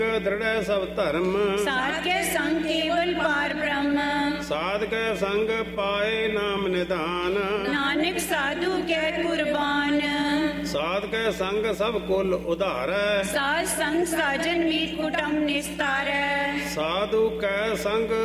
ਦ੍ਰਿੜੈ ਸਭ ਧਰਮ। साध के संग केवल पार ब्रह्म। ਸਾਧ ਕੈ ਸੰਗ ਪਾਏ ਨਾਮ ਨਿਧਾਨ। नानक साधु के कुर्बान। ਸਾਧ ਕੈ ਸੰਗ ਸਭ ਕੁਲ ਉਧਾਰੈ। साध संग साजन मीत कुटुम्ब निस्तारै। ਸਾਧੂ ਕੈ ਸੰਗ